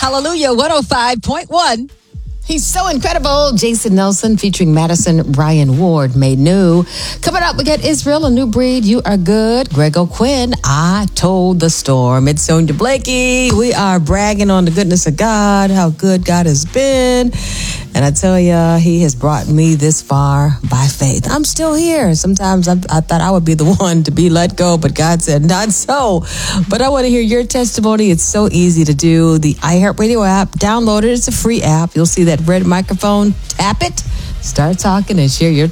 Hallelujah 105.1. He's so incredible. Jason Nelson featuring Madison Ryan Ward made new. Coming up, we got Israel, a new breed. You are good. Greg O'Quinn, I told the storm. It's Sonia Blakey. We are bragging on the goodness of God, how good God has been. And I tell you, he has brought me this far by faith. I'm still here. Sometimes I thought I would be the one to be let go, but God said, not so. But I want to hear your testimony. It's so easy to do. The iHeartRadio app, download it. It's a free app. You'll see that red microphone. Tap it, start talking, and share your